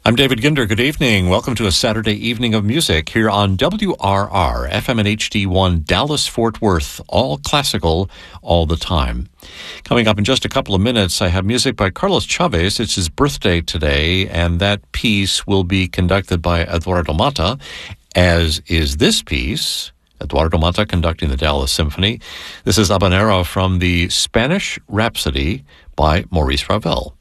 I'm David Ginder. Good evening. Welcome to a Saturday evening of music here on WRR, FM and HD1, Dallas, Fort Worth, all classical, all the time. Coming up in just a couple of minutes, I have music by Carlos Chavez. It's his birthday today, and that piece will be conducted by Eduardo Mata, as is this piece. Eduardo Mata conducting the Dallas Symphony. This is Habanero from the Spanish Rhapsody by Maurice Ravel.